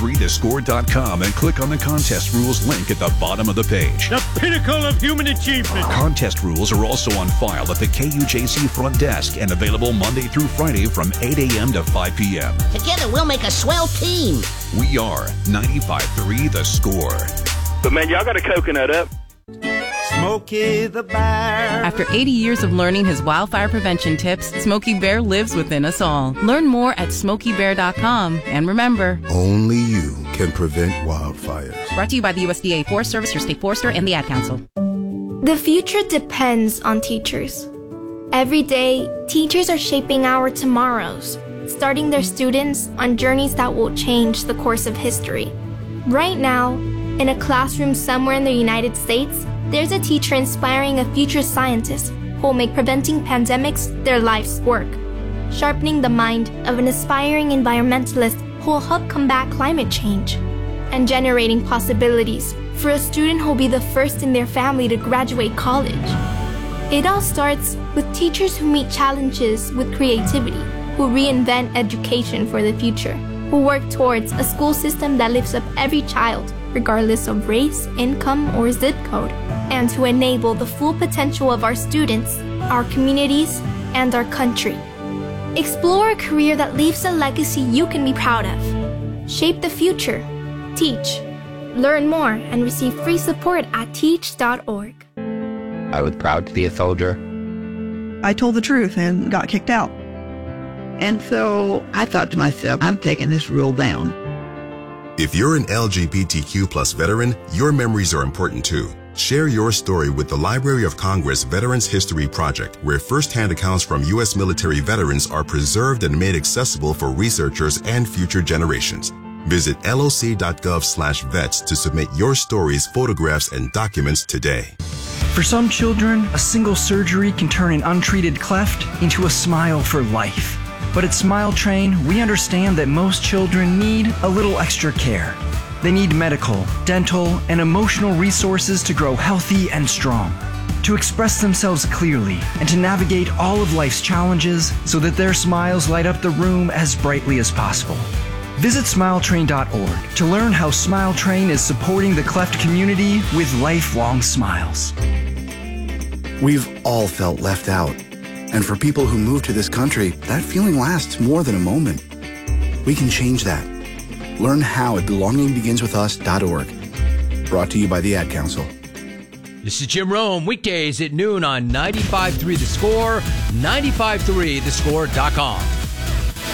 953thescore.com and click on the contest rules link at the bottom of the page. The pinnacle of human achievement. Contest rules are also on file at the KUJC front desk and available Monday through Friday from 8 a.m. to 5 p.m. Together we'll make a swell team. We are 95.3 The Score. But man, y'all got a coconut up. Smokey the Bear. After 80 years of learning his wildfire prevention tips, Smokey Bear lives within us all. Learn more at SmokeyBear.com. And remember, only you can prevent wildfires. Brought to you by the USDA Forest Service, your state forester, and the Ad Council. The future depends on teachers. Every day, teachers are shaping our tomorrows, starting their students on journeys that will change the course of history. Right now, in a classroom somewhere in the United States, there's a teacher inspiring a future scientist who will make preventing pandemics their life's work, sharpening the mind of an aspiring environmentalist who will help combat climate change, and generating possibilities for a student who will be the first in their family to graduate college. It all starts with teachers who meet challenges with creativity, who reinvent education for the future, who work towards a school system that lifts up every child, regardless of race, income, or zip code, and to enable the full potential of our students, our communities, and our country. Explore a career that leaves a legacy you can be proud of. Shape the future. Teach. Learn more and receive free support at teach.org. I was proud to be a soldier. I told the truth and got kicked out. And so I thought to myself, I'm taking this rule down. If you're an LGBTQ+ veteran, your memories are important too. Share your story with the Library of Congress Veterans History Project, where first-hand accounts from U.S. military veterans are preserved and made accessible for researchers and future generations. Visit loc.gov/vets to submit your stories, photographs, and documents today. For some children, a single surgery can turn an untreated cleft into a smile for life. But at Smile Train, we understand that most children need a little extra care. They need medical, dental, and emotional resources to grow healthy and strong, to express themselves clearly, and to navigate all of life's challenges so that their smiles light up the room as brightly as possible. Visit SmileTrain.org to learn how Smile Train is supporting the cleft community with lifelong smiles. We've all felt left out. And for people who move to this country, that feeling lasts more than a moment. We can change that. Learn how at belongingbeginswithus.org. Brought to you by the Ad Council. This is Jim Rome, weekdays at noon on 95.3 The Score, 95.3thescore.com.